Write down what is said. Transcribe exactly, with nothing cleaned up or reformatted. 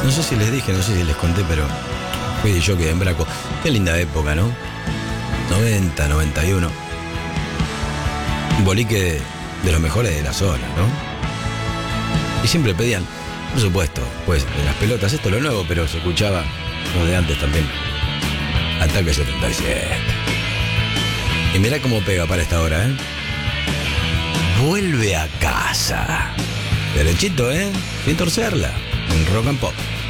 No sé si les dije, no sé si les conté, pero fui de jockey en Braco. Qué linda época, ¿no? noventa, noventa y uno. Un bolique de, de los mejores de la zona, ¿no? Y siempre pedían, por supuesto, pues de las pelotas, esto es lo nuevo, pero se escuchaba lo de antes también. Ataque setenta y siete. Y mirá cómo pega para esta hora, ¿eh? Vuelve a casa. Derechito, ¿eh? Sin torcerla. En Rock and Pop.